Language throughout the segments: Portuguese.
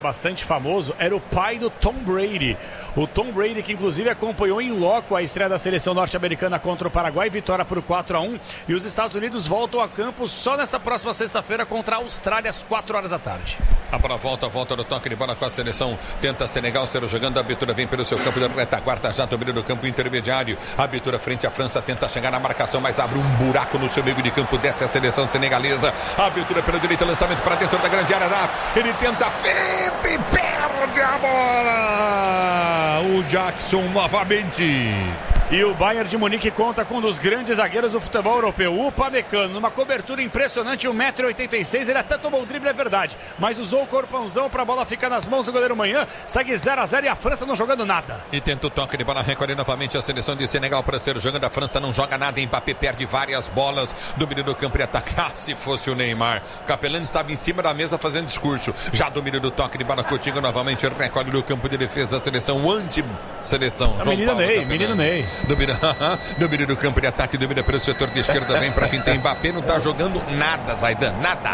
Bastante famoso, era o pai do Tom Brady. O Tom Brady, que inclusive acompanhou em loco a estreia da seleção norte-americana contra o Paraguai, vitória por 4-1. E os Estados Unidos voltam a campo só nessa próxima sexta-feira contra a Austrália às 4 horas da tarde. A bola volta no toque de bola com a seleção. Tenta Senegal, ser jogando, a abertura vem pelo seu campo de retaguarda, já domina do campo intermediário. A abertura frente à França, tenta chegar na marcação, mas abre um buraco no seu meio de campo, desce a seleção senegalesa. A abertura pela direita, lançamento para dentro da grande área. Ele tenta e perde a bola. O Jackson novamente. E o Bayern de Munique conta com um dos grandes zagueiros do futebol europeu, o Upamecano, numa cobertura impressionante, 1,86 m, ele até tomou o drible, é verdade, mas usou o corpãozão para a bola ficar nas mãos do goleiro Manhã, segue 0-0 e a França não jogando nada. E tenta o toque de bola, recolhe novamente a seleção de Senegal para ser jogando, a França não joga nada, Mbappé perde várias bolas, domínio do campo e atacar, se fosse o Neymar. Capelano estava em cima da mesa fazendo discurso, já domínio do toque de bola, Coutinho novamente recolhe do campo de defesa, a seleção anti-seleção. Menino Ney. Domínio do campo de ataque, domina pelo setor de esquerda, vem para fim, tem Mbappé, não está jogando nada, Zaidan, nada.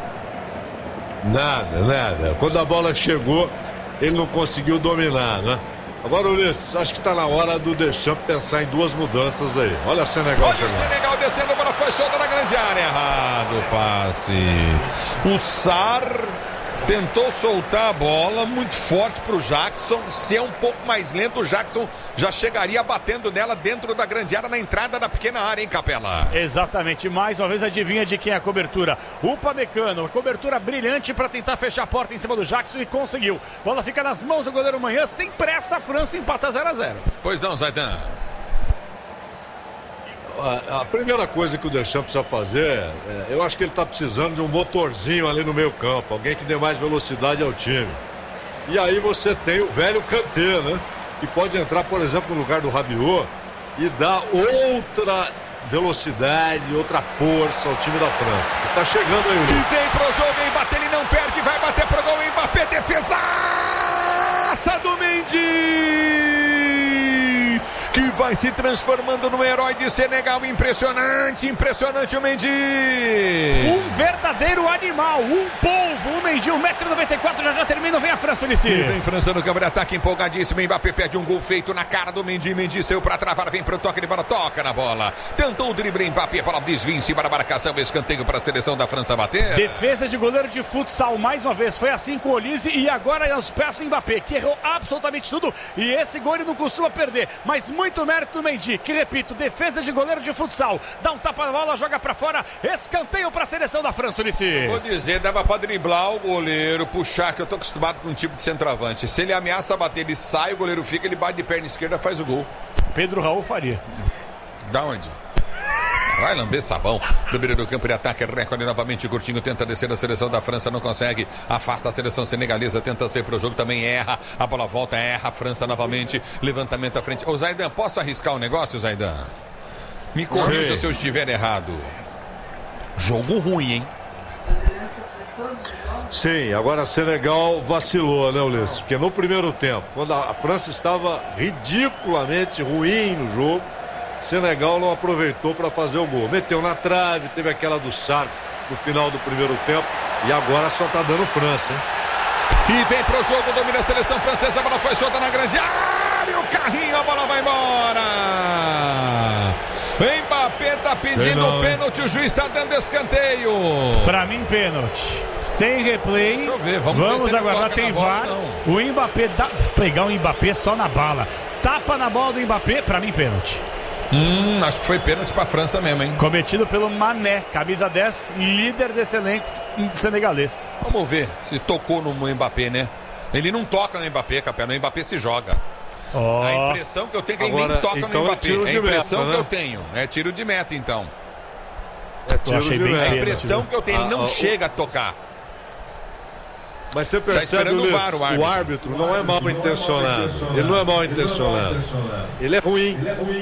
Nada. Quando a bola chegou, ele não conseguiu dominar, né? Agora, Ulisses, acho que está na hora do Deschamps pensar em duas mudanças aí. Olha o Senegal chegando. Olha o Senegal descendo, a bola foi solta na grande área. Errado o passe. O Sarr tentou soltar a bola muito forte para o Jackson. Se é um pouco mais lento, o Jackson já chegaria batendo nela dentro da grande área, na entrada da pequena área, hein, Capela? Exatamente, mais uma vez adivinha de quem é a cobertura. Upamecano, cobertura brilhante para tentar fechar a porta em cima do Jackson e conseguiu. Bola fica nas mãos do goleiro Manhã, sem pressa a França empata 0-0. Pois não, Zaidan. A primeira coisa que o Deschamps precisa fazer, eu acho que ele está precisando de um motorzinho ali no meio campo, alguém que dê mais velocidade ao time. E aí você tem o velho Kanté, né? Que pode entrar, por exemplo, no lugar do Rabiot e dar outra velocidade, outra força ao time da França. Que tá chegando aí o Luiz. E vem pro jogo, Mbappé, ele não perde, vai bater pro gol, Mbappé, defesaça do Mendy, que vai se transformando no herói de Senegal. Impressionante o Mendy. Um verdadeiro animal, um polvo, o Mendy, 1,94 m, já termina, vem a França, Ulisses. E vem França no campo de ataque, empolgadíssimo, Mbappé pede um gol feito na cara do Mendy, Mendy saiu pra travar, vem pro toque de bola, toca na bola, tentou o drible, Mbappé, bola desvia em cima da marcação, escanteio para a seleção da França bater. Defesa de goleiro de futsal, mais uma vez, foi assim com o Olise e agora aos pés do Mbappé, que errou absolutamente tudo, e esse gol ele não costuma perder, mas muito mérito do Mendy, que repito, defesa de goleiro de futsal, dá um tapa na bola, joga pra fora, escanteio pra seleção da França, Ulisses. Vou dizer, dava pra driblar o goleiro, puxar, que eu tô acostumado com um tipo de centroavante, se ele ameaça bater, ele sai, o goleiro fica, ele bate de perna esquerda, faz o gol. Pedro Raul faria. Da onde? Vai lamber sabão. Domínio do campo de ataque, recorde novamente, Coutinho tenta descer a seleção da França, não consegue, afasta a seleção senegalesa, tenta sair pro jogo, também erra, a bola volta, erra a França novamente, levantamento à frente. Ô Zaidan, posso arriscar um negócio, Zaidan? Me corrija se eu estiver errado. Jogo ruim, hein? Sim, agora Senegal vacilou, né, Ulisses? Porque no primeiro tempo, quando a França estava ridiculamente ruim no jogo, Senegal não aproveitou para fazer o gol. Meteu na trave, teve aquela do Sarr no final do primeiro tempo e agora só tá dando França, hein? E vem pro jogo, domina a seleção francesa, a bola foi solta na grande área, o carrinho, a bola vai embora. Mbappé tá pedindo o pênalti, o juiz tá dando escanteio. Pra mim, pênalti. Sem replay. Deixa eu ver, vamos aguardar, tem VAR. O Mbappé dá, pegar o Mbappé só na bala. Tapa na bola do Mbappé, pra mim, pênalti. Acho que foi pênalti pra França mesmo, hein? Cometido pelo Mané, camisa 10, líder desse elenco senegalês. Vamos ver se tocou no Mbappé, né? Ele não toca no Mbappé, Capela, no Mbappé se joga. A impressão que eu tenho é que ele nem toca no Mbappé. É a impressão que eu tenho. É tiro de meta, então. É tiro de meta. A impressão que eu tenho, ele não chega a tocar. Mas você percebe, Luiz, o árbitro não é mal intencionado. Ele não é mal intencionado. Ele é ruim.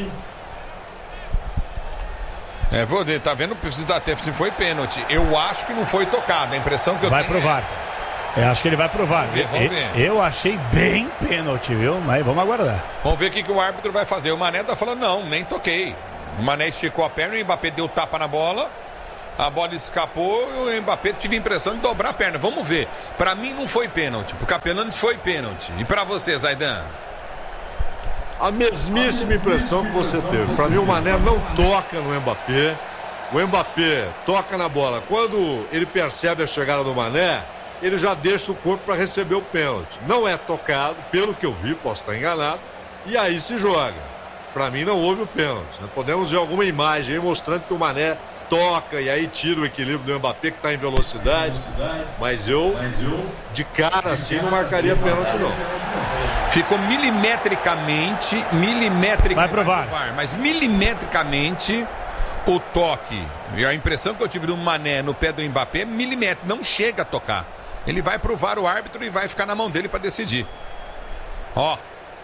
Vou ver, tá vendo? Precisa até se foi pênalti. Eu acho que não foi tocado. A impressão que eu tenho. Vai provar. Eu acho que ele vai provar. Vamos ver. Eu achei bem pênalti, viu? Mas vamos aguardar. Vamos ver o que o árbitro vai fazer. O Mané tá falando, não, nem toquei. O Mané esticou a perna, o Mbappé deu tapa na bola. A bola escapou e o Mbappé tive a impressão de dobrar a perna. Vamos ver. Para mim não foi pênalti. Pro Capelani foi pênalti. E para você, Zaidan? A mesmíssima impressão que você teve. Para mim o Mané não toca no Mbappé. O Mbappé toca na bola. Quando ele percebe a chegada do Mané, ele já deixa o corpo para receber o pênalti. Não é tocado, pelo que eu vi, posso estar enganado. E aí se joga. Para mim não houve o pênalti. Podemos ver alguma imagem aí mostrando que o Mané toca e aí tira o equilíbrio do Mbappé que está em velocidade, mas eu de cara assim não marcaria pênalti não. Ficou milimetricamente vai pro VAR, mas milimetricamente o toque e a impressão que eu tive do Mané no pé do Mbappé é milimétrico, não chega a tocar. Ele vai pro VAR o árbitro e vai ficar na mão dele para decidir. Ó.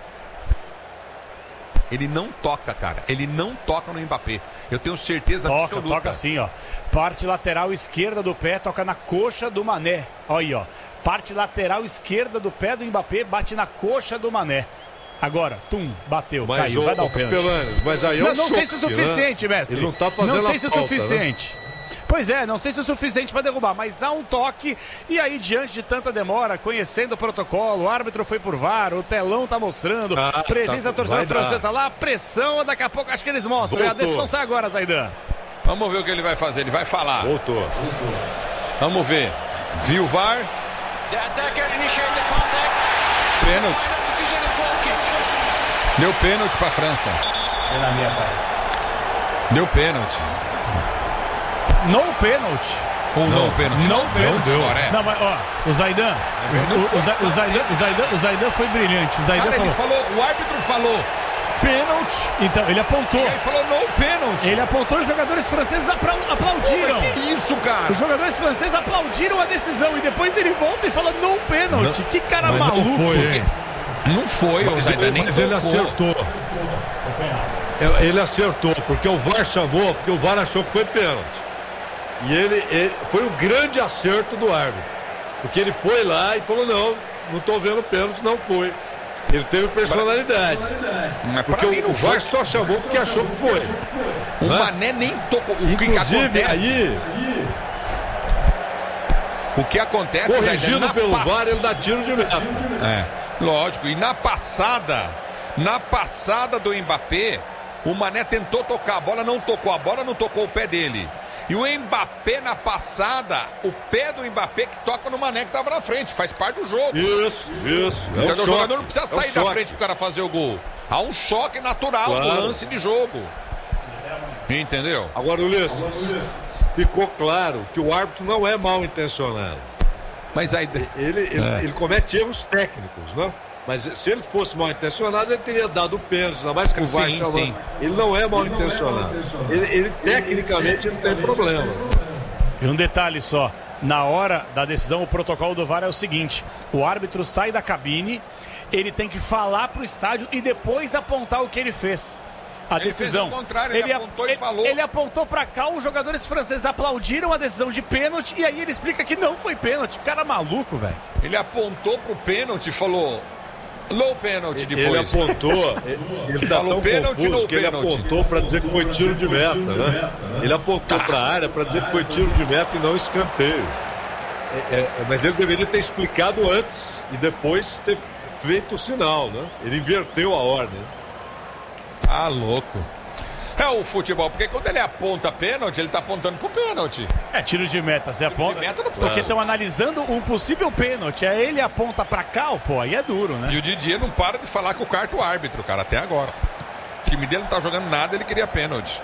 Ele não toca, cara. Ele não toca no Mbappé. Eu tenho certeza absoluta. Toca sim, ó. Parte lateral esquerda do pé, toca na coxa do Mané. Olha aí, ó. Parte lateral esquerda do pé do Mbappé, bate na coxa do Mané. Agora, bateu, mas caiu, vai dar o pênalti. Mas aí não sei se é suficiente, mestre. Ele não tá fazendo não sei se é falta, suficiente. Né? Pois é, não sei se é o suficiente para derrubar, mas há um toque e aí diante de tanta demora, conhecendo o protocolo, o árbitro foi por VAR, o telão tá mostrando, presença da torcida francesa lá, a pressão, daqui a pouco acho que eles mostram. A decisão sai agora, Zaidan. Vamos ver o que ele vai fazer, ele vai falar. Voltou. Vamos ver. Viu o VAR? Pênalti. Deu pênalti para a França. É na minha parte. Deu pênalti. No pênalti. Ou não pênalti? Não pênalti. Não, mas ó, o Zaidan, o Zaidan foi brilhante. O Zaidan o árbitro falou pênalti. Então, ele apontou. Ele falou no pênalti. Ele apontou e os jogadores franceses aplaudiram. Que isso, cara? Os jogadores franceses aplaudiram a decisão e depois ele volta e fala no pênalti. Que cara maluco. Não foi, não foi, o Zaidan nem mas ele acertou. Ele acertou, porque o VAR chamou, porque o VAR achou que foi pênalti. E ele foi um grande acerto do árbitro. Porque ele foi lá e falou, não tô vendo pênalti, não foi. Ele teve personalidade. Porque o VAR só chamou porque achou que foi. O Mané nem tocou. Inclusive, aí... O que acontece... Corrigido pelo VAR, ele dá tiro de meta. Lógico. E na passada do Mbappé, o Mané tentou tocar. A bola não tocou o pé dele. E o Mbappé na passada, o pé do Mbappé que toca no Mané que estava na frente, faz parte do jogo. Isso. Então o jogador não precisa sair da frente pro cara fazer o gol. Há um choque natural do lance de jogo. Entendeu? Agora, Ulisses, ficou claro que o árbitro não é mal intencionado. Mas aí... Ele comete erros técnicos, né? Mas se ele fosse mal intencionado, ele teria dado o pênalti, ainda mais que o VAR chamou. Ele não é mal intencionado. Ele tecnicamente ele tem problemas. E um detalhe só, na hora da decisão, o protocolo do VAR é o seguinte: o árbitro sai da cabine, ele tem que falar pro estádio e depois apontar o que ele fez. A decisão. Fez ao contrário, ele apontou e falou. Ele apontou pra cá, os jogadores franceses aplaudiram a decisão de pênalti e aí ele explica que não foi pênalti. Cara maluco, velho. Ele apontou pro pênalti e falou... Low pênalti depois. Ele apontou, ele falou pênalti, ele apontou para dizer que foi tiro de meta, né? Ele apontou para a área para dizer que foi tiro de meta e não escanteio. Mas ele deveria ter explicado antes e depois ter feito o sinal, né? Ele inverteu a ordem. Louco. É o futebol, porque quando ele aponta pênalti, ele tá apontando pro pênalti. É tiro de meta, você aponta. Porque estão analisando um possível pênalti. Aí ele aponta pra cá, pô, aí é duro, né? E o Didier não para de falar com o quarto árbitro, cara, até agora. O time dele não tá jogando nada, ele queria pênalti.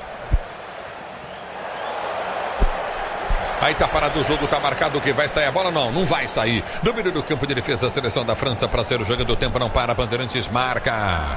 Aí tá parado o jogo, tá marcado o que vai sair a bola? Não vai sair. Domínio do campo de defesa, a seleção da França para ser o jogo do tempo, não para, Bandeirantes marca.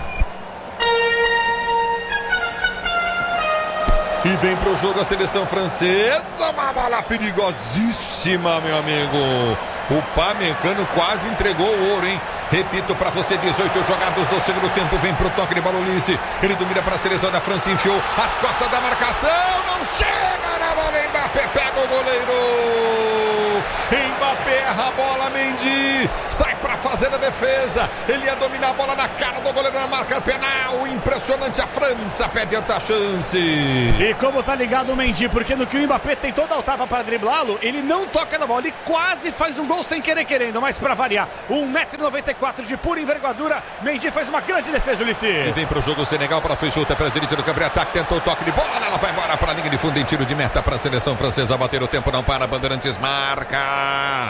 E vem pro jogo a seleção francesa, uma bola perigosíssima, meu amigo. O Pamecano quase entregou o ouro, hein? Repito pra você, 18 jogados do segundo tempo, vem pro toque de bola Ulisses. Ele domina pra seleção da França, enfiou as costas da marcação, não chega na bola, Mbappé pega o goleiro. Mbappé erra a bola, Mendy sai pra fazer da defesa. Ele ia dominar a bola na cara do goleiro na marca penal. Impressionante, a França perde outra chance. E como tá ligado o Mendy, porque no que o Mbappé tem toda a tapa para driblá-lo, ele não toca na bola, ele quase faz um gol sem querer querendo, mas para variar, 1,94 m de pura envergadura, Mendy faz uma grande defesa, Ulisses. E vem pro jogo o Senegal para Feijuta, pela direita do campo de ataque, tentou o toque de bola, ela vai embora para a linha de fundo em tiro de meta para a seleção francesa, bater o tempo, não para, Bandeirantes marca.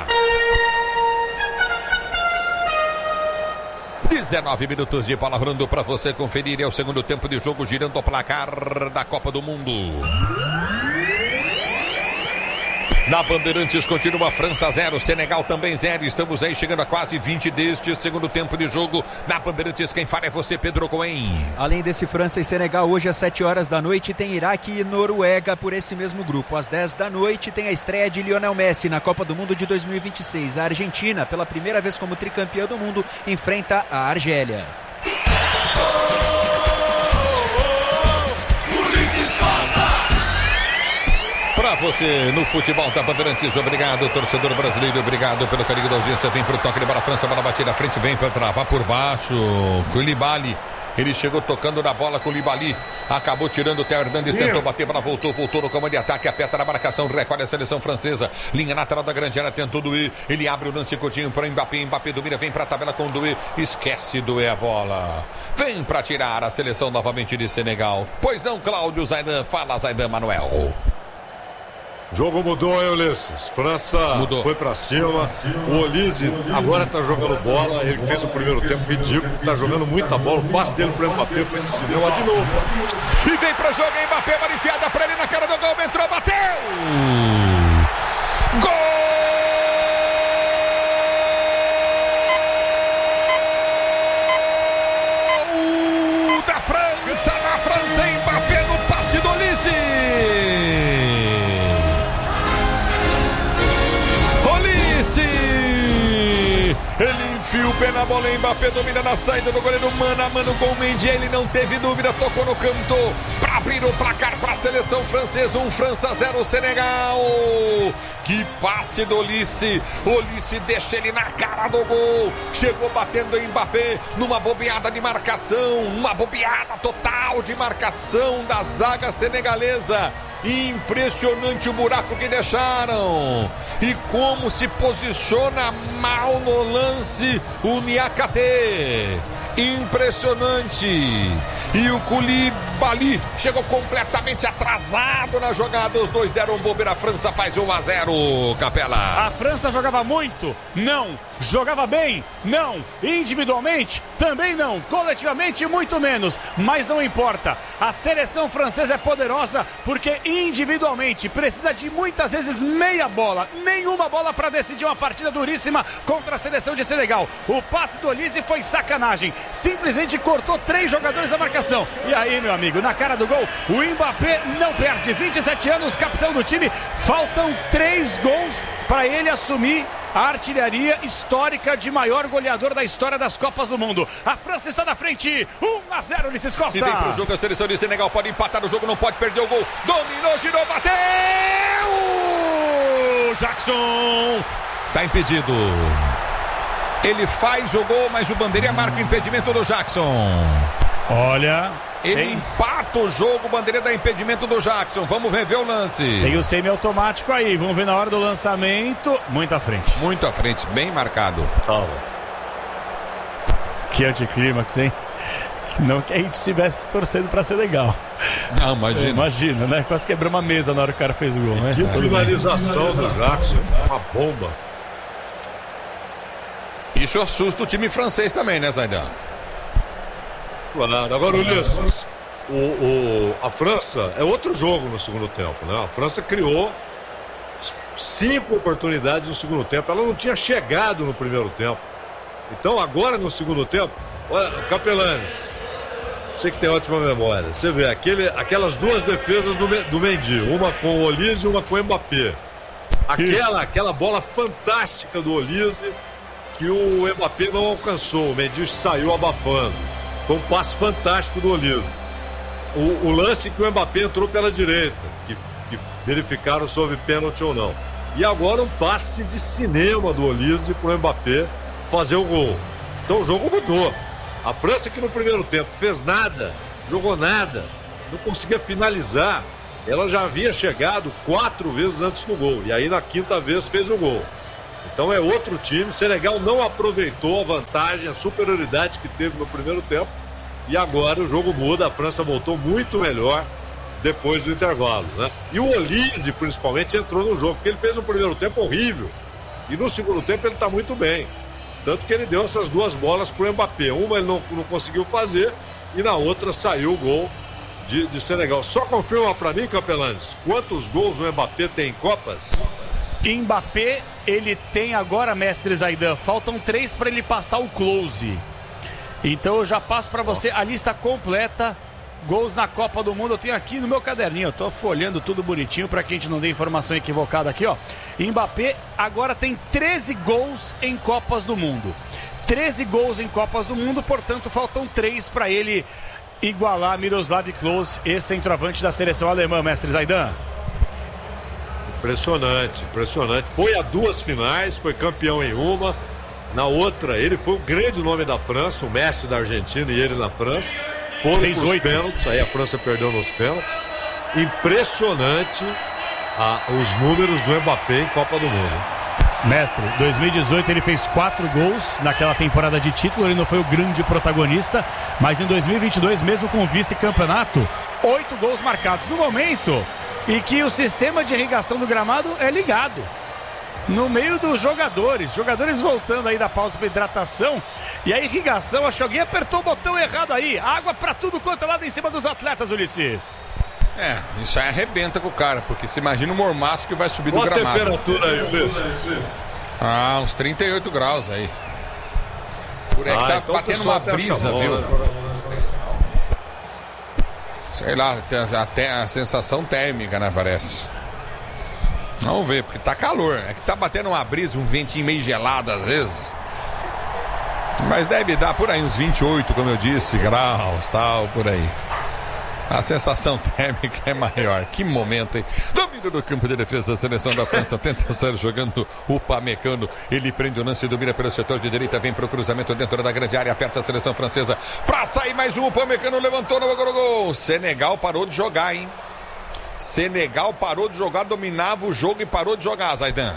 19 minutos de bola rolando para você conferir. É o segundo tempo de jogo, girando o placar da Copa do Mundo. Na Bandeirantes continua França 0, Senegal também 0. Estamos aí chegando a quase 20 deste segundo tempo de jogo. Na Bandeirantes quem fala é você, Pedro Cohen. Além desse França e Senegal, hoje às 7 horas da noite tem Iraque e Noruega por esse mesmo grupo. Às 10 da noite tem a estreia de Lionel Messi na Copa do Mundo de 2026. A Argentina, pela primeira vez como tricampeã do mundo, enfrenta a Argélia. Pra você no futebol da Bandeirantes, obrigado, torcedor brasileiro, obrigado pelo carinho da audiência. Vem pro toque de bola, França, bola batida à frente, vem para travar por baixo. Koulibaly, ele chegou tocando na bola, Koulibaly acabou tirando o Theo Hernandes, tentou bater, bola voltou no comando de ataque, aperta na marcação, recolhe a seleção francesa, linha lateral da grande área, tentou Doué, ele abre o lance curtinho para Mbappé, Mbappé domina, vem pra tabela com Doué, esquece Doué a bola, vem pra tirar a seleção novamente de Senegal. Pois não, Cláudio Zaidan, fala Zaidan Manuel. O jogo mudou, hein, Ulisses? França foi pra cima. O Olise agora tá jogando bola. Ele fez o primeiro tempo ridículo. Tá jogando muita bola. O passe dele pro Mbappé foi de cinema de novo. E vem pro jogo, Mbappé, uma enfiada pra ele na cara do gol. Entrou, bateu! Gol! Da França, na França, Mbappé no passe do Olise! Ele enfia o pé na bola, Mbappé domina na saída do goleiro, mano a mano com o Mendy, ele não teve dúvida, tocou no canto para abrir o placar para a seleção francesa, França 0, Senegal. Que passe do Olise, Olise deixa ele na cara do gol, chegou batendo em Mbappé numa bobeada de marcação, uma bobeada total de marcação da zaga senegalesa. Impressionante o buraco que deixaram. E como se posiciona mal no lance o Niakate. Impressionante. E o Koulibaly chegou completamente atrasado na jogada. Os dois deram bobeira. A França faz 1-0, Capela. A França jogava muito? Não. Jogava bem? Não. Individualmente? Também não. Coletivamente, muito menos. Mas não importa. A seleção francesa é poderosa porque individualmente precisa de muitas vezes meia bola. Nenhuma bola para decidir uma partida duríssima contra a seleção de Senegal. O passe do Olise foi sacanagem. Simplesmente cortou 3 jogadores da marcação. E aí, meu amigo, na cara do gol, o Mbappé não perde. 27 anos, capitão do time. Faltam 3 gols para ele assumir a artilharia histórica de maior goleador da história das Copas do Mundo. A França está na frente, 1-0, Ulisses Costa. E vem pro jogo a seleção de Senegal, pode empatar o jogo, não pode perder o gol. Dominou, girou, bateu! Jackson tá impedido. Ele faz o gol, mas o bandeirinha marca o impedimento do Jackson. Olha, ele empata o jogo, bandeira dá impedimento do Jackson. Vamos ver o lance. Tem o semi-automático aí, vamos ver na hora do lançamento. Muito à frente. Muito à frente, bem marcado. Que anticlímax, hein? Não que a gente estivesse torcendo pra ser legal. Não, imagina. Imagina, né? Quase quebrou uma mesa na hora que o cara fez o gol, né? Que finalização do Jackson, uma bomba. Isso assusta o time francês também, né, Zaidan? Claro. Agora, Ulisses, a França é outro jogo no segundo tempo, né? A França criou 5 oportunidades no segundo tempo. Ela não tinha chegado no primeiro tempo. Então, agora no segundo tempo, olha, Capelanes, você que tem ótima memória, você vê aquelas 2 defesas do Mendy, uma com o Olise e uma com o Mbappé. Aquela bola fantástica do Olise que o Mbappé não alcançou, o Mendy saiu abafando. Foi um passe fantástico do Olise. O lance que o Mbappé entrou pela direita, que verificaram se houve pênalti ou não. E agora um passe de cinema do Olise para o Mbappé fazer o gol. Então o jogo mudou. A França, que no primeiro tempo fez nada, jogou nada, não conseguia finalizar, ela já havia chegado 4 vezes antes do gol. E aí na quinta vez fez o gol. Então é outro time. Senegal não aproveitou a vantagem, a superioridade que teve no primeiro tempo. E agora o jogo muda, a França voltou muito melhor depois do intervalo, né? E o Olise, principalmente, entrou no jogo, porque ele fez um primeiro tempo horrível. E no segundo tempo ele está muito bem. Tanto que ele deu essas 2 bolas para o Mbappé. Uma ele não conseguiu fazer e na outra saiu o gol de Senegal. Só confirma para mim, Capelanes, quantos gols o Mbappé tem em Copas? Mbappé, ele tem agora, mestre Zaidan, faltam 3 para ele passar o close. Então eu já passo para você a lista completa. Gols na Copa do Mundo eu tenho aqui no meu caderninho. Eu tô folhando tudo bonitinho para que a gente não dê informação equivocada aqui, ó. Mbappé agora tem 13 gols em Copas do Mundo. 13 gols em Copas do Mundo, portanto faltam 3 para ele igualar Miroslav Klose, esse centroavante da seleção alemã, mestre Zaidan. Impressionante, impressionante. Foi a 2 finais, foi campeão em uma. Na outra, ele foi o grande nome da França, o Messi da Argentina e ele na França. Foram para os pênaltis, aí a França perdeu nos pênaltis. Impressionante os números do Mbappé em Copa do Mundo. Mestre, 2018 ele fez 4 gols naquela temporada de título, ele não foi o grande protagonista, mas em 2022, mesmo com o vice-campeonato, 8 gols marcados no momento e que o sistema de irrigação do gramado é ligado. No meio dos jogadores voltando aí da pausa para hidratação, e a irrigação, acho que alguém apertou o botão errado aí, água para tudo quanto é lado em cima dos atletas, Ulisses. Isso aí arrebenta com o cara, porque você imagina o mormaço que vai subir do gramado. Qual a temperatura aí, Ulisses? Uns 38 graus aí. Por aí que tá então batendo uma brisa, viu? Sei lá, até a sensação térmica, né, parece. Vamos ver, porque tá calor. É que tá batendo uma brisa, um ventinho meio gelado às vezes. Mas deve dar por aí uns 28, como eu disse, graus, tal, por aí. A sensação térmica é maior. Que momento, hein? Domínio do campo de defesa da seleção da França. Tenta sair jogando o Pamecano. Ele prende o lance e domina pelo setor de direita. Vem pro cruzamento dentro da grande área. Aperta a seleção francesa. Pra sair mais um. O Pamecano levantou no gol. Senegal parou de jogar, hein? Senegal parou de jogar, dominava o jogo e parou de jogar, Zaidan.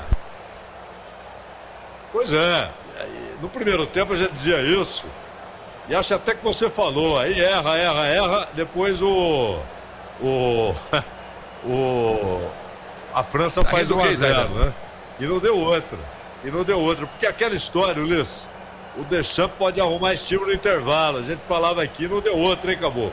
Pois é. No primeiro tempo eu já dizia isso. E acho até que você falou. Aí erra. Depois a França faz 1-0, né? E não deu outra. Porque aquela história, Ulisses, o Deschamps pode arrumar estímulo no intervalo. A gente falava aqui, não deu outra, hein, acabou.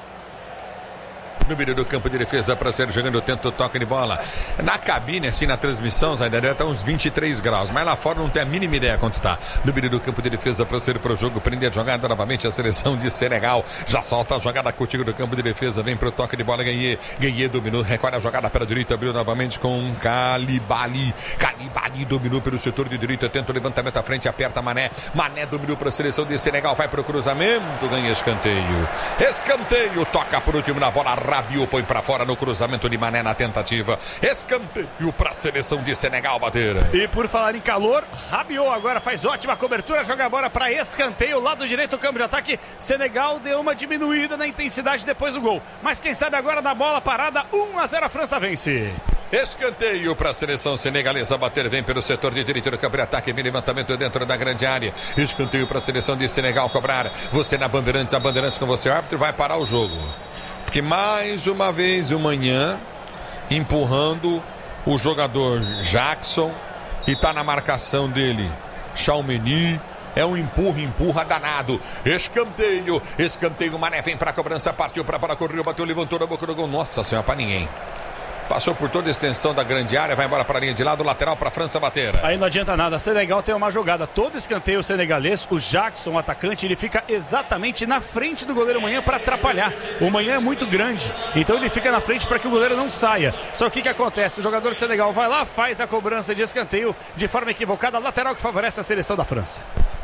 No meio do campo de defesa para ser jogando, tenta o toque de bola. Na cabine, assim, na transmissão, ainda deve estar uns 23 graus, mas lá fora não tem a mínima ideia quanto tá. No meio do campo de defesa para ser pro jogo, prende a jogada novamente a seleção de Senegal. Já solta a jogada contigo do campo de defesa, vem pro toque de bola, Ganhê dominou, recolhe a jogada para a direita, abriu novamente com Kalibali dominou pelo setor de direita, tenta o levantamento à frente, aperta Mané dominou para a seleção de Senegal, vai pro cruzamento, ganha escanteio, toca por último na bola, Rabiot põe pra fora no cruzamento de Mané na tentativa. Escanteio pra seleção de Senegal bater. E por falar em calor, Rabiot agora faz ótima cobertura, joga a bola pra escanteio, lado direito do campo de ataque. Senegal deu uma diminuída na intensidade depois do gol. Mas quem sabe agora na bola parada, 1-0 a França vence. Escanteio para a seleção senegalesa bater, vem pelo setor de direito do campo de ataque, vem levantamento dentro da grande área. Escanteio para a seleção de Senegal cobrar. Você na Bandeirantes, a Bandeirantes com você, o árbitro vai parar o jogo. Porque mais uma vez o Manhã empurrando o jogador Jackson e tá na marcação dele Tchouaméni. É um empurra danado. Escanteio, Mané vem pra cobrança, partiu pra bola, correu, bateu, levantou na boca do gol. Nossa senhora, pra ninguém. Passou por toda a extensão da grande área, vai embora para a linha de lado, lateral para a França bater. Aí não adianta nada, Senegal tem uma jogada, todo escanteio senegalês, o Jackson, o atacante, ele fica exatamente na frente do goleiro Manhã para atrapalhar. O Manhã é muito grande, então ele fica na frente para que o goleiro não saia. Só que o que acontece? O jogador de Senegal vai lá, faz a cobrança de escanteio de forma equivocada, lateral que favorece a seleção da França.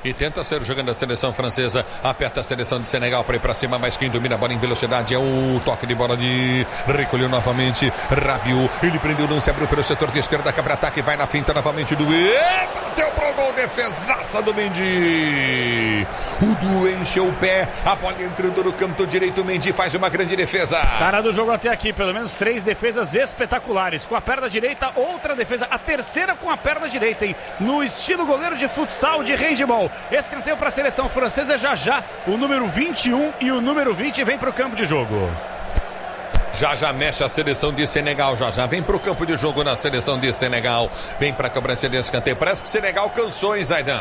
E tenta ser jogando a seleção francesa. Aperta a seleção de Senegal para ir para cima. Mas quem domina a bola em velocidade é o toque de bola de... Recolheu novamente Rabiot. Ele prendeu o lance, abriu pelo setor de esquerda. Cabra-ataque, vai na finta novamente do... Bateu pro gol, defesaça do Mendy. O Du encheu o pé. A bola entrando no canto direito. O Mendy faz uma grande defesa. Cara do jogo até aqui, pelo menos 3 defesas espetaculares. Com a perna direita, outra defesa. A terceira com a perna direita, hein? No estilo goleiro de futsal, de handball. Escanteio para a seleção francesa. Já o número 21 e o número 20 vem para o campo de jogo. Já mexe a seleção de Senegal. Já vem para o campo de jogo na seleção de Senegal. Vem para a cobrança de escanteio. Parece que Senegal cansou, hein, Zaidan?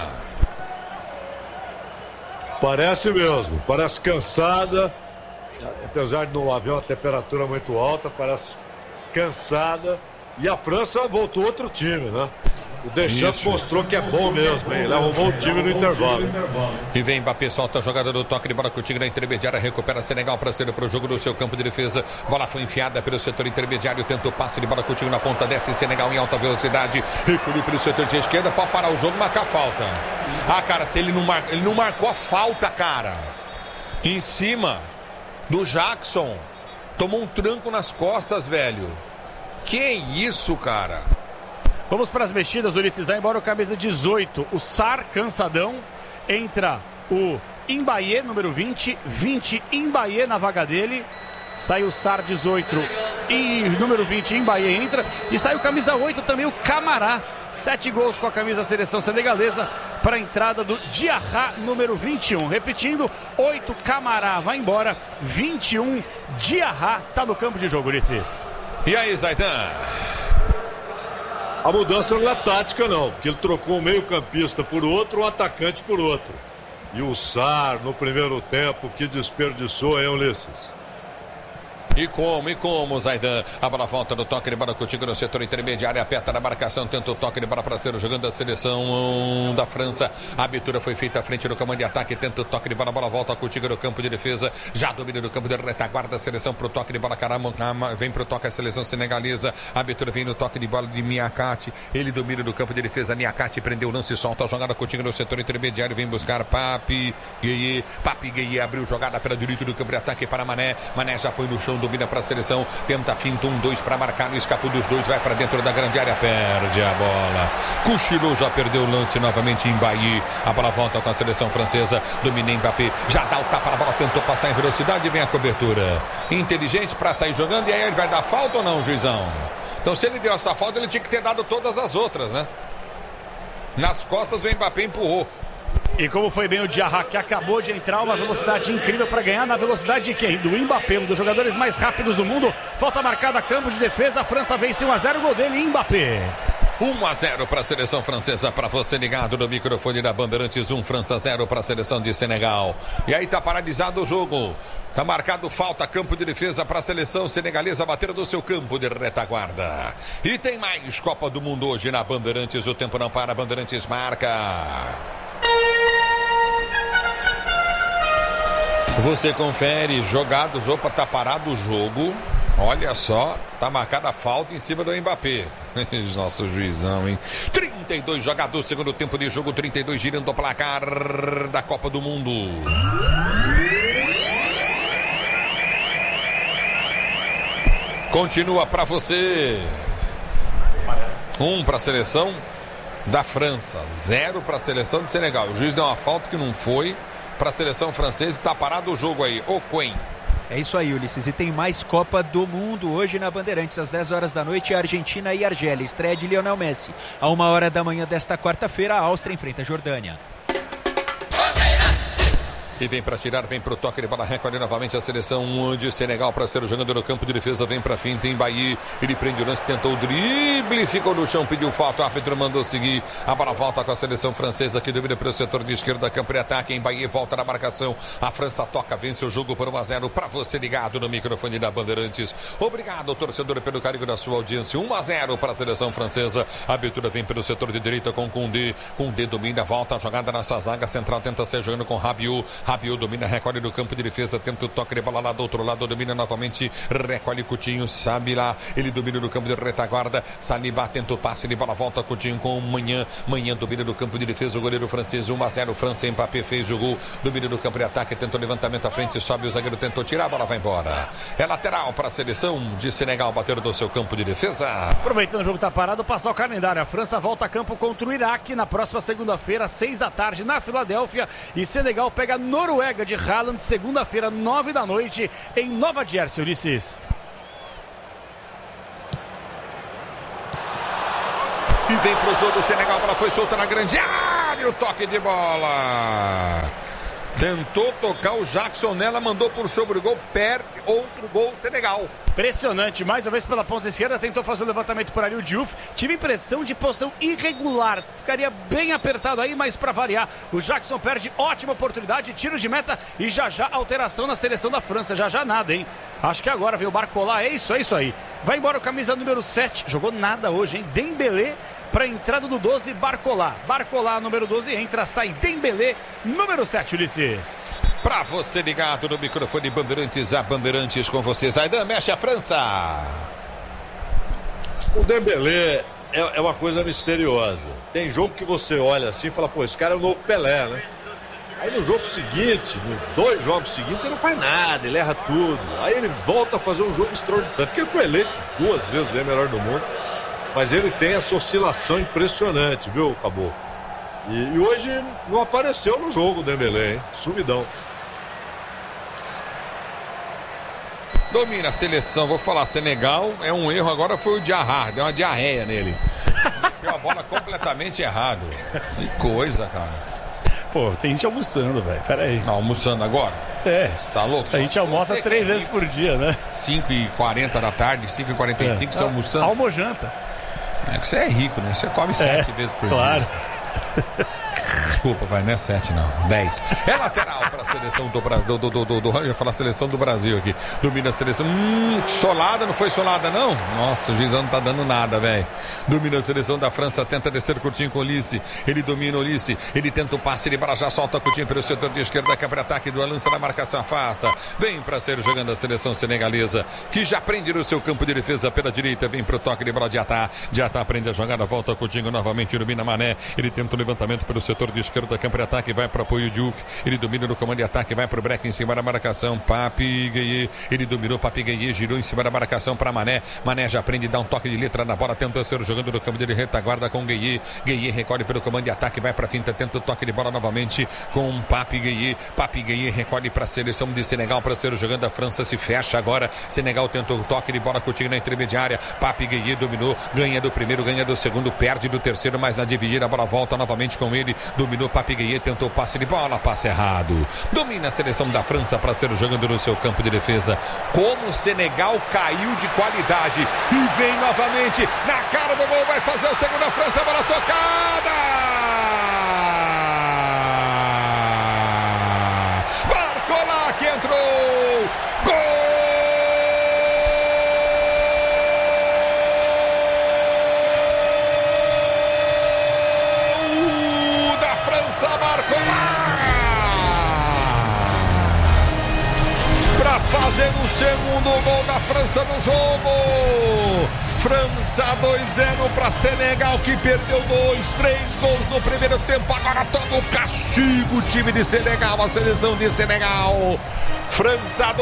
Parece mesmo. Parece cansada. Apesar de não haver uma temperatura muito alta, parece cansada. E a França voltou outro time, né? O Deschamps mostrou que é bom mesmo, hein? Ele arrumou o time no intervalo. E vem Mbappé, solta a jogada do toque de bola contigo na intermediária, recupera Senegal para ser para o jogo do seu campo de defesa. Bola foi enfiada pelo setor intermediário, tenta o passe de bola contigo na ponta, desce Senegal em alta velocidade, recolheu pelo setor de esquerda para parar o jogo, marcar a falta. Cara, se ele não marcou a falta, cara. Em cima do Jackson. Tomou um tranco nas costas, velho. Que isso, cara? Vamos para as mexidas, Ulisses. Vai embora o camisa 18, o Sarr, cansadão. Entra o Mbaye, número 20. 20, Mbaye na vaga dele. Sai o Sarr, 18. E número 20, Mbaye entra. E sai o camisa 8 também, o Camará. 7 gols com a camisa da seleção senegalesa para a entrada do Diarra, número 21. Repetindo, 8, Camará vai embora. 21, Diarra está no campo de jogo, Ulisses. E aí, Zaidan? A mudança não é tática, não, porque ele trocou um meio-campista por outro, um atacante por outro. E o Sarr, no primeiro tempo, que desperdiçou, hein, Ulisses? E como, Zaidan? A bola volta no toque de bola contigo no setor intermediário, aperta na marcação, tenta o toque de bola para ser jogando a seleção da França. A abertura foi feita à frente do comando de ataque, tenta o toque de bola, a bola volta contigo no campo de defesa, já domina no campo de retaguarda a seleção pro toque de bola, caramba, vem pro toque a seleção senegalesa. A abertura vem no toque de bola de Niakate, ele domina no campo de defesa, Niakate prendeu o lance, solta a jogada contigo no setor intermediário, vem buscar Papi Gueye, abriu jogada pela direita do campo de ataque para Mané já põe no chão, domina para a seleção, tenta finta 1-2 para marcar, no escapou dos dois, vai para dentro da grande área, perde a bola, cochilou, já perdeu o lance novamente em Mbaye. A bola volta com a seleção francesa, domina Mbappé, já dá o tapa na bola, tentou passar em velocidade, vem a cobertura inteligente para sair jogando, e aí ele vai dar falta ou não, juizão? Então se ele deu essa falta, ele tinha que ter dado todas as outras, né? Nas costas o Mbappé empurrou. E como foi bem o Diarra, que acabou de entrar, uma velocidade incrível para ganhar, na velocidade de quem? Do Mbappé, um dos jogadores mais rápidos do mundo. Falta marcada, campo de defesa, a França vence 1-0, gol dele, Mbappé. 1-0 para a seleção francesa, para você ligado no microfone da Bandeirantes, 1 França 0 para a seleção de Senegal. E aí tá paralisado o jogo. Tá marcado falta, campo de defesa para a seleção senegalesa bater do seu campo de retaguarda. E tem mais Copa do Mundo hoje na Bandeirantes, o tempo não para, Bandeirantes marca. Você confere, jogados, opa, tá parado o jogo. Olha só, tá marcada a falta em cima do Mbappé. Nosso juizão, hein? 32 jogadores, segundo tempo de jogo, 32 girando o placar da Copa do Mundo. Continua para você. 1 para a seleção da França, 0 para a seleção de Senegal. O juiz deu uma falta que não foi para a seleção francesa, está parado o jogo aí. O Quen. É isso aí, Ulisses. E tem mais Copa do Mundo hoje na Bandeirantes. Às 10 horas da noite, Argentina e Argélia. Estreia de Lionel Messi. À 1 hora da manhã desta quarta-feira, a Áustria enfrenta a Jordânia. E vem para tirar, vem para o toque de bola, recolhe novamente a seleção de Senegal para ser jogando no campo de defesa, vem para finta em Mbaye, ele prende o lance, tentou o drible, ficou no chão, pediu falta, o árbitro mandou seguir, a bola volta com a seleção francesa que domina pelo setor de esquerda, campo de ataque, Mbaye volta na marcação, a França toca, vence o jogo por 1-0, para você ligado no microfone da Bandeirantes. Obrigado, torcedor, pelo carinho da sua audiência. 1-0 para a seleção francesa, a abertura vem pelo setor de direita com Koundé domina, volta a jogada nessa zaga central, tenta ser jogando com Rabiot Rabiot domina, recolhe do campo de defesa, tenta o toque de bola lá do outro lado, domina novamente, recolhe Coutinho, sabe lá, ele domina no campo de retaguarda, Saliba tenta o passe de bola, volta Coutinho com o Manhã domina no campo de defesa, o goleiro francês, 1-0, França, Mbappé fez o gol, domina no campo de ataque, tenta o levantamento à frente, sobe o zagueiro, tentou tirar, a bola vai embora. É lateral para a seleção de Senegal, bater do seu campo de defesa. Aproveitando o jogo tá parado, passar o calendário. A França volta a campo contra o Iraque na próxima segunda-feira, 6 da tarde, na Filadélfia. E Senegal pega a Noruega de Haaland, segunda-feira, 9 da noite, em Nova Jersey, Ulisses. E vem pro jogo do Senegal, a bola foi solta na grande área, o toque de bola. Tentou tocar o Jackson nela, mandou por sobre o gol, perde outro gol Senegal. Impressionante, mais uma vez pela ponta esquerda, tentou fazer o levantamento por ali o Diouf. Tive impressão de posição irregular, ficaria bem apertado aí, mas para variar, o Jackson perde ótima oportunidade, tiro de meta e já alteração na seleção da França, já nada, hein? Acho que agora veio o Barcola, é isso aí. Vai embora o camisa número 7, jogou nada hoje, hein? Dembélé para a entrada do 12, Barcola, número 12, entra, sai Dembélé, número 7, Ulisses. Para você ligado no microfone Bandeirantes, a Bandeirantes com você, Zaidan, mexe a França. O Dembélé é uma coisa misteriosa. Tem jogo que você olha assim e fala, pô, esse cara é o novo Pelé, né? Aí no jogo seguinte, nos 2 jogos seguintes, ele não faz nada, ele erra tudo. Aí ele volta a fazer um jogo extraordinário, tanto que ele foi eleito 2 vezes o melhor do mundo. Mas ele tem essa oscilação impressionante, viu, Caboclo? E hoje não apareceu no jogo o Dembélé, hein? Sumidão. Domina a seleção, vou falar, Senegal é um erro, agora foi o Diarra, deu uma diarreia nele. Deu a bola completamente errado. Que coisa, cara. Pô, tem gente almoçando, velho, peraí. Não, almoçando agora? É. Você tá louco? A gente almoça 3 vezes por dia, né? 5h40 da tarde, 5h45, você almoçando? Almojanta. É que você é rico, né? Você come 7 vezes por claro. dia. Desculpa, vai, não é 7 não, 10. É lateral para a seleção do Brasil. Eu ia falar seleção do Brasil aqui. Domina a seleção. Solada, não foi solada não? Nossa, o juizão não tá dando nada, velho. Domina a seleção da França, tenta descer curtinho com o Ulisse. Ele domina o Ulisse, ele tenta o passe, ele já solta curtinho pelo setor de esquerda, quebra ataque do lança na marcação, afasta. Vem para ser jogando a seleção senegalesa, que já prende no seu campo de defesa pela direita, vem pro toque de bola de Diatá. Diatá prende a jogada, volta Coutinho novamente, domina Mané. Ele tenta o levantamento pelo setor de esquerda, campo de ataque, vai para apoio Diouf. Ele domina no comando de ataque, vai pro break em cima da marcação. Papi Gueye, ele dominou, Papi Gueye girou em cima da marcação para Mané. Mané já prende, dá um toque de letra na bola, tenta ser jogando no campo de retaguarda com Gueye. Gueye recolhe pelo comando de ataque, vai para finta, tenta o toque de bola novamente com Papi Gueye. Papi Gueye recolhe para a seleção de Senegal para ser jogando. A França se fecha agora. Senegal tenta o toque de bola, Coutinho na intermediária. Papi Gueye dominou, ganha do primeiro, ganha do segundo, perde do terceiro, mas na dividida a bola volta novamente com ele. Dominou Papi Gueye, tentou passe de bola, passe errado. Domina a seleção da França para ser jogando no seu campo de defesa. Como o Senegal caiu de qualidade e vem novamente na cara do gol, vai fazer o segundo. A França, a bola tocada. Barcola que entrou. Gol! Para fazer o segundo gol da França no jogo. França 2-0 para Senegal, que perdeu 3 gols no primeiro tempo. Agora todo o castigo, o time de Senegal, a seleção de Senegal. França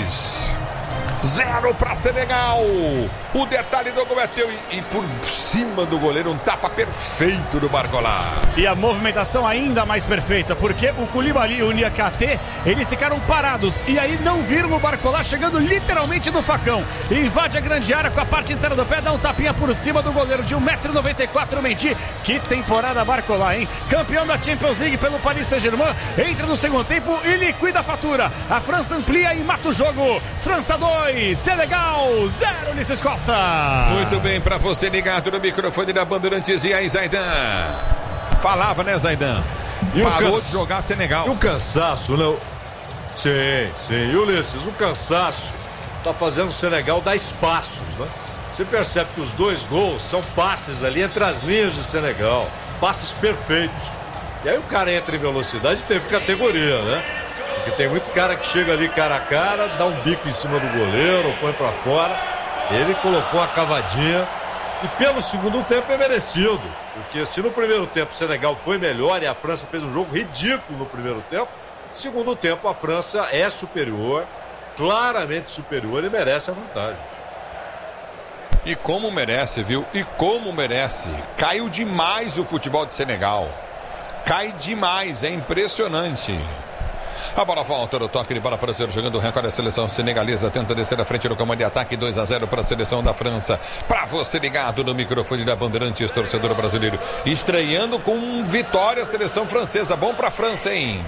2-0 para Senegal. O detalhe do gol é teu e por cima do goleiro um tapa perfeito do Barcola. E a movimentação ainda mais perfeita, porque o Koulibaly e o Niakhaté, eles ficaram parados e aí não viram o Barcola chegando literalmente no facão. Invade a grande área com a parte inteira do pé, dá um tapinha por cima do goleiro de 1,94 m, o Mendy. Que temporada Barcola, hein? Campeão da Champions League pelo Paris Saint-Germain, entra no segundo tempo e liquida a fatura. A França amplia e mata o jogo. França 2, Senegal 0, Ulisses Costa. Muito bem, para você ligado no microfone da Bandeirantes. E aí, Zaidan? Falava, né, Zaidan? Parou de jogar Senegal. E o cansaço, né? Sim. Ulisses, o cansaço tá fazendo o Senegal dar espaços, né? Você percebe que os 2 gols são passes ali entre as linhas de Senegal. Passes perfeitos. E aí o cara entra em velocidade e teve categoria, né? Porque tem muito cara que chega ali cara a cara, dá um bico em cima do goleiro, ou põe pra fora. Ele colocou uma cavadinha e pelo segundo tempo é merecido. Porque se no primeiro tempo o Senegal foi melhor e a França fez um jogo ridículo no primeiro tempo, no segundo tempo a França é superior, claramente superior e merece a vantagem. E como merece, viu? E como merece. Caiu demais o futebol de Senegal. Cai demais, é impressionante. A bola volta no toque de bola para ser jogando o recorde. A seleção senegalesa tenta descer à frente do comando de ataque. 2-0 para a seleção da França. Para você ligado no microfone da Bandeirantes, torcedor brasileiro. Estreando com vitória a seleção francesa. Bom para a França, hein?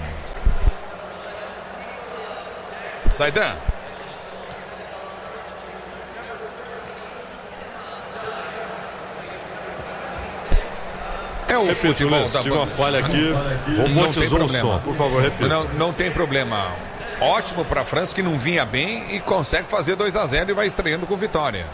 Zaidan. É o futebol da tive uma falha aqui. Robotizou o som, por favor, repita. Não tem problema. Ótimo para a França, que não vinha bem e consegue fazer 2-0 e vai estreando com vitória.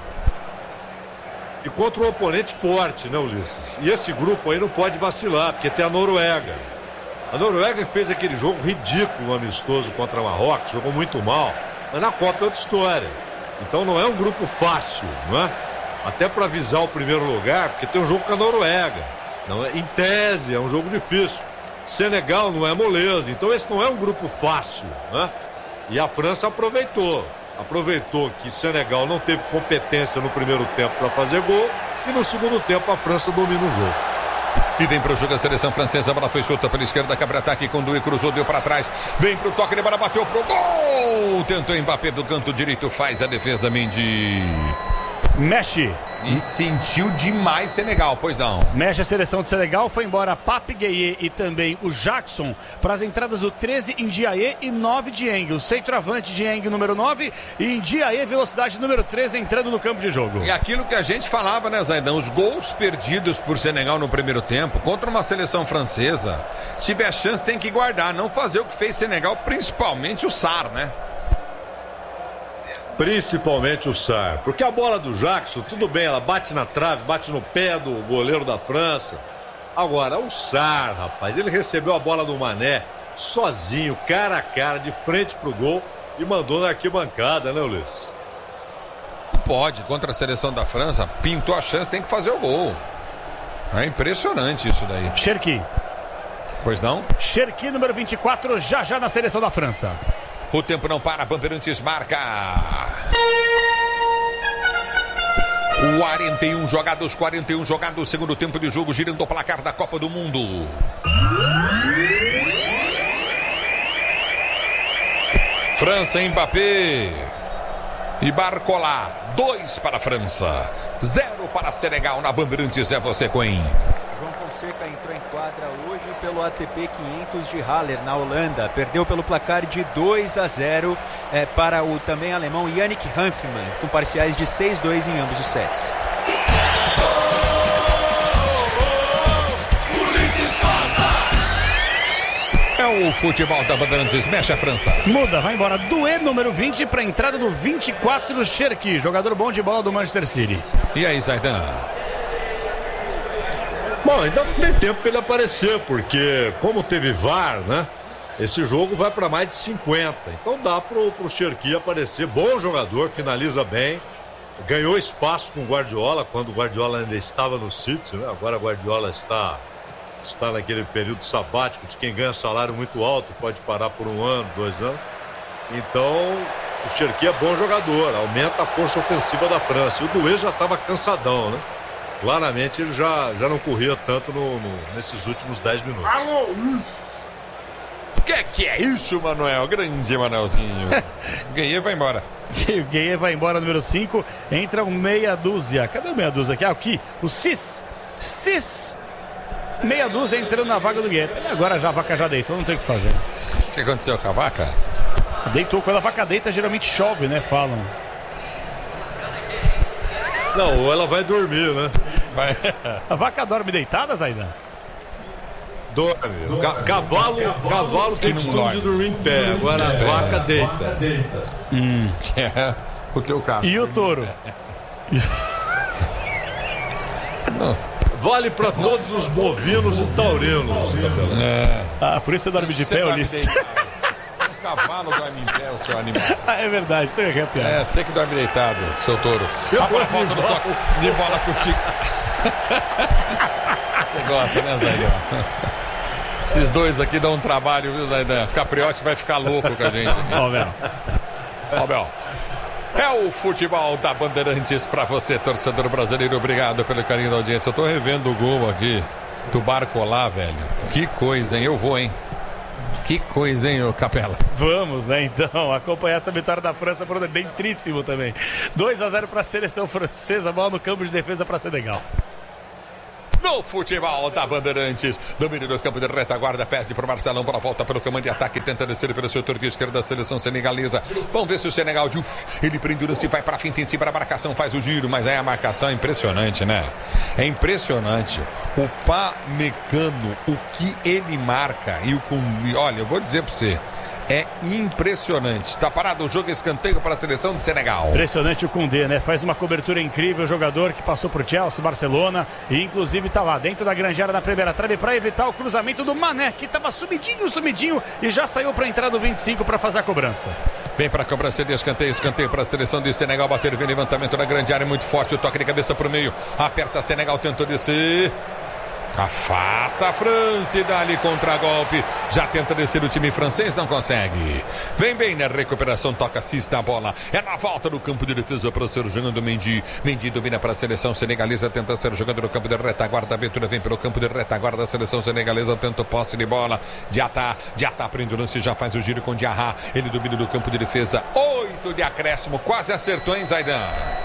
E contra um oponente forte, né, Ulisses? E esse grupo aí não pode vacilar, porque tem a Noruega. A Noruega fez aquele jogo ridículo, amistoso contra a Marrocos, jogou muito mal, mas na Copa é outra história. Então não é um grupo fácil, não é? Até para avisar o primeiro lugar, porque tem um jogo com a Noruega. Não é, em tese, é um jogo difícil. Senegal não é moleza, então esse não é um grupo fácil, né? E a França aproveitou que Senegal não teve competência no primeiro tempo para fazer gol e no segundo tempo a França domina o jogo. E vem para o jogo a seleção francesa, a bola foi solta pela esquerda, cabra-ataque, conduiu, cruzou, deu para trás, vem para o toque de bola, bateu pro gol, tentou Mbappé do canto direito, faz a defesa, Mendy. Mexe. E sentiu demais Senegal, pois não. Mexe a seleção de Senegal, foi embora Pape Gueye e também o Jackson para as entradas do 13 Ndiaye e 9 Dieng. O centroavante Dieng número 9 e Ndiaye velocidade número 13 entrando no campo de jogo. E aquilo que a gente falava, né, Zaidan? Os gols perdidos por Senegal no primeiro tempo contra uma seleção francesa, se tiver chance tem que guardar, não fazer o que fez Senegal, principalmente o Sarr, né? Principalmente o Sarr, porque a bola do Jackson, tudo bem, ela bate na trave, bate no pé do goleiro da França. Agora, o Sarr, rapaz, ele recebeu a bola do Mané sozinho, cara a cara, de frente pro gol e mandou na arquibancada, né, Ulisses? Pode, contra a seleção da França, pintou a chance, tem que fazer o gol. É impressionante isso daí. Cherki. Pois não? Cherki, número 24, já na seleção da França. O tempo não para, Bandeirantes marca. 41 jogados, segundo tempo de jogo, girando o placar da Copa do Mundo. França, Mbappé e Barcola, 2 para a França, 0 para Senegal. Na Bandeirantes é você, Coen. João Fonseca entrou em quadra hoje pelo ATP 500 de Halle, na Holanda. Perdeu pelo placar de 2-0 para o também alemão Yannick Hanfmann, com parciais de 6-2 em ambos os sets. É o futebol da Bandeirantes, mexe a França. Muda, vai embora. Doué, número 20, para a entrada do 24, Cherki, jogador bom de bola do Manchester City. E aí, Zaidan? Bom, ainda não tem tempo para ele aparecer, porque como teve VAR, né? Esse jogo vai para mais de 50. Então dá pro Cherki aparecer. Bom jogador, finaliza bem. Ganhou espaço com o Guardiola, quando o Guardiola ainda estava no City, né? Agora o Guardiola está naquele período sabático de quem ganha salário muito alto, pode parar por 1 ano, 2 anos. Então o Cherki é bom jogador, aumenta a força ofensiva da França. E o Doué já estava cansadão, né? Claramente ele já não corria tanto nesses últimos 10 minutos. Alô, Luiz! Que é isso, Manuel? Grande Manuelzinho. Gueye vai embora. O Gueye vai embora, número 5. Entra um meia dúzia. Cadê o meia dúzia aqui? Aqui, o Cis. Meia dúzia entrando na vaga do Gueye. Agora já a vaca já deitou, não tem o que fazer. O que aconteceu com a vaca? Deitou. Quando a vaca deita, geralmente chove, né? Falam. Não, ou ela vai dormir, né? A vaca dorme deitada, Zaidan? Dorme. Cavalo tem costume de dormir em pé. Agora a vaca deita. É o teu caso. E o touro? Vale para todos os bovinos e taurinos. Por isso você dorme de pé, Ulisses? cavalo dorme em pé, o seu animal. É verdade, tem que arrepiar. É, você que dorme deitado, seu touro. Agora volta no toque de bola contigo. Você gosta, né, Zaidan? Esses dois aqui dão um trabalho, viu, Zaidan? Capriotti vai ficar louco com a gente aqui. Ó, Bel. Ó, Bel. É o futebol da Bandeirantes pra você, torcedor brasileiro. Obrigado pelo carinho da audiência. Eu tô revendo o gol aqui do Barcolá, velho. Que coisa, hein? Eu vou, hein? Que coisa, hein, ô Capela? Vamos, né, então, acompanhar essa vitória da França por dentríssimo também. 2-0 para a seleção francesa, bola no campo de defesa para Senegal. No futebol da Bandeirantes, domínio do campo de retaguarda, perde para o Marcelão, para a volta pelo comando de ataque, tenta descer pelo setor de esquerda da seleção senegalesa. Vamos ver se o Senegal, ele prende o lance, vai para a finta em cima da marcação, faz o giro, mas aí a marcação é impressionante, né? É impressionante. O Pamecano, o que ele marca, olha, eu vou dizer para você, é impressionante. Está parado o jogo, escanteio para a seleção de Senegal. Impressionante o Koundé, né? Faz uma cobertura incrível, jogador que passou por Chelsea, Barcelona, e inclusive está lá dentro da grande área da primeira trave para evitar o cruzamento do Mané, que estava sumidinho, e já saiu para entrar do 25 para fazer a cobrança. Vem para a cobrança de escanteio para a seleção de Senegal bater, vem levantamento da grande área, muito forte, o toque de cabeça para o meio, aperta Senegal, tentou descer. Afasta a França e dá-lhe contra-golpe. Já tenta descer o time francês, não consegue. Vem bem na recuperação, toca assista a bola. É na volta do campo de defesa para ser jogando Mendy. Mendy domina para a seleção senegalesa, tenta ser jogando no campo de retaguarda. A abertura vem pelo campo de retaguarda da seleção senegalesa, tenta o posse de bola. Diatá prende o lance, já faz o giro com Diarra. Ele domina do campo de defesa. 8 de acréscimo, quase acertou, hein, Zaidan?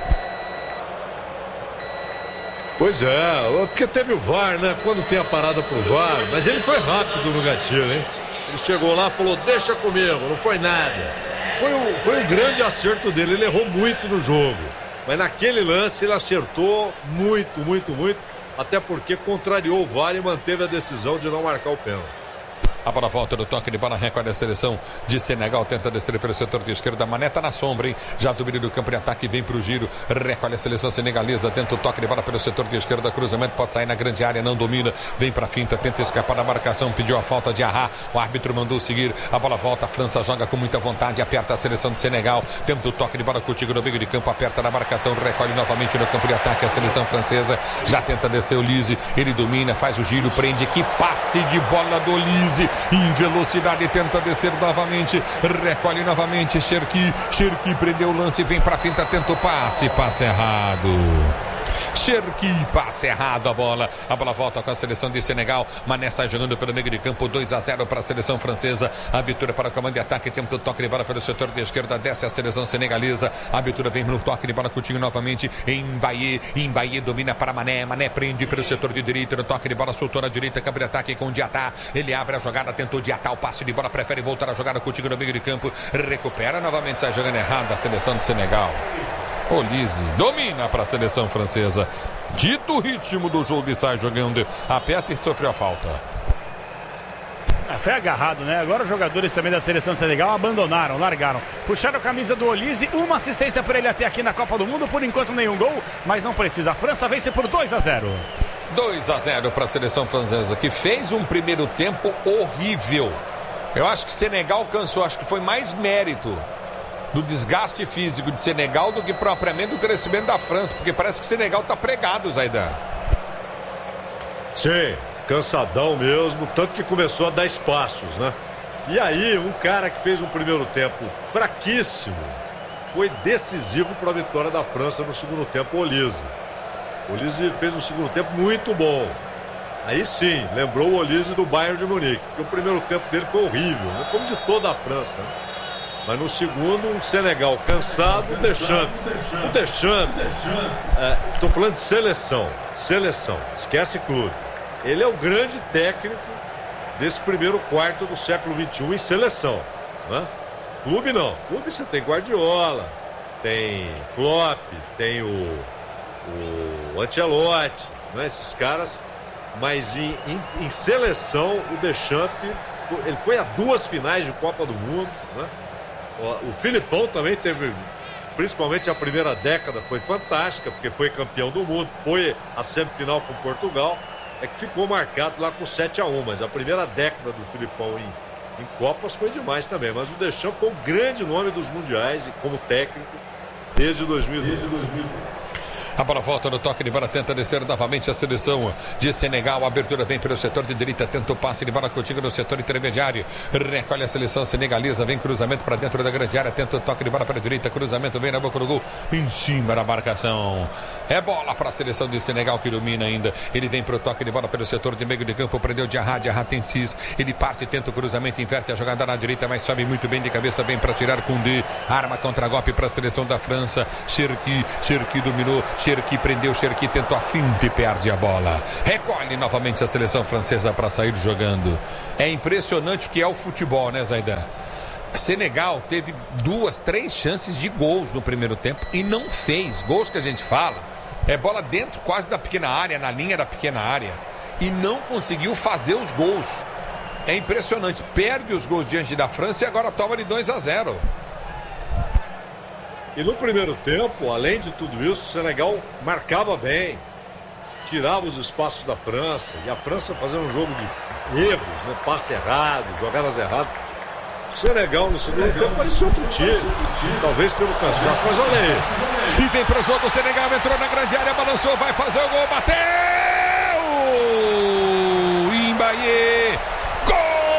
Pois é, porque teve o VAR, né? Quando tem a parada pro VAR, mas ele foi rápido no gatilho, hein? Ele chegou lá e falou, deixa comigo, não foi nada. Foi um grande acerto dele, ele errou muito no jogo. Mas naquele lance ele acertou muito, até porque contrariou o VAR e manteve a decisão de não marcar o pênalti. A bola volta do toque de bola, recolhe a seleção de Senegal, tenta descer pelo setor de esquerda, Mané tá na sombra, hein? Já domínio do campo de ataque, vem pro giro, recolhe a seleção senegalesa, tenta o toque de bola pelo setor de esquerda, cruzamento, pode sair na grande área, não domina, vem pra finta, tenta escapar da marcação, pediu a falta de Arra, o árbitro mandou seguir, a bola volta, a França joga com muita vontade, aperta a seleção de Senegal, tenta o toque de bola contigo no meio de campo, aperta na marcação, recolhe novamente no campo de ataque a seleção francesa, já tenta descer o Lise, ele domina, faz o giro, prende, que passe de bola do Lise, em velocidade, tenta descer novamente, recolhe novamente, Cherki prendeu o lance, vem pra finta, tenta o passe errado. Cherki, passe errado a bola volta com a seleção de Senegal, Mané sai jogando pelo meio de campo, 2-0 para a seleção francesa, abertura para o comando de ataque, tenta o toque de bola pelo setor de esquerda, desce a seleção senegalesa, a abertura vem no toque de bola contigo novamente, em Mbaye domina para Mané prende pelo setor de direita, no toque de bola soltou na direita, campo de ataque com o Diatá, ele abre a jogada, tentou Diatá, o passe de bola, prefere voltar a jogada contigo no meio de campo, recupera novamente, sai jogando errado a seleção de Senegal. Olise domina para a seleção francesa. Dito o ritmo do jogo e sai jogando. Aperta e sofreu a falta. Foi agarrado, né? Agora os jogadores também da seleção de Senegal abandonaram, largaram. Puxaram a camisa do Olise, uma assistência para ele até aqui na Copa do Mundo. Por enquanto nenhum gol, mas não precisa. A França vence por 2-0. 2-0 para a seleção francesa, que fez um primeiro tempo horrível. Eu acho que Senegal alcançou, acho que foi mais mérito do desgaste físico de Senegal do que propriamente do crescimento da França, porque parece que Senegal tá pregado, Zaidan. Sim, cansadão mesmo, tanto que começou a dar espaços, né? E aí, um cara que fez um primeiro tempo fraquíssimo foi decisivo para a vitória da França no segundo tempo, o Olise. O Olise fez um segundo tempo muito bom. Aí sim, lembrou o Olise do Bayern de Munique, porque o primeiro tempo dele foi horrível, né? Como de toda a França, né? Mas no segundo, um Senegal cansado, o Deschamps. Estou falando de seleção, esquece clube. Ele é o grande técnico desse primeiro quarto do século XXI em seleção, né? Clube não, clube você tem Guardiola, tem Klopp, tem o Ancelotti, né? Esses caras, mas em seleção o Deschamps, ele foi a 2 finais de Copa do Mundo, né? O Filipão também teve, principalmente a primeira década, foi fantástica, porque foi campeão do mundo, foi a semifinal com Portugal, é que ficou marcado lá com 7-1, mas a primeira década do Filipão Em Copas foi demais também, mas o Deschamps foi um grande nome dos mundiais e como técnico desde 2002. A bola volta no toque de bola, tenta descer novamente a seleção de Senegal. A abertura vem pelo setor de direita, tenta o passe de bola contigo no setor intermediário. Recolhe a seleção senegalesa, vem cruzamento para dentro da grande área, tenta o toque de bola para a direita, cruzamento vem na boca do gol, em cima da marcação. É bola para a seleção de Senegal que domina ainda. Ele vem para o toque de bola pelo setor de meio de campo, prendeu Diarra tem Cis. Ele parte, tenta o cruzamento, inverte a jogada na direita, mas sobe muito bem de cabeça, bem para tirar Koundé. Arma contra-golpe para a seleção da França. Cherki dominou. Cherki prendeu, Cherki tentou a finta e perde a bola. Recolhe novamente a seleção francesa para sair jogando. É impressionante o que é o futebol, né, Zaidan? Senegal teve 2, 3 chances de gols no primeiro tempo e não fez. Gols que a gente fala, é bola dentro quase da pequena área, na linha da pequena área, e não conseguiu fazer os gols. É impressionante, perde os gols diante da França e agora toma de 2-0. E no primeiro tempo, além de tudo isso, o Senegal marcava bem, tirava os espaços da França, e a França fazendo um jogo de erros, né? Passe errado, jogadas erradas. O Senegal no segundo tempo parecia outro time, talvez pelo cansaço, mas olha aí. E vem pro jogo, o Senegal entrou na grande área, balançou, vai fazer o gol, bateu! Imbaie!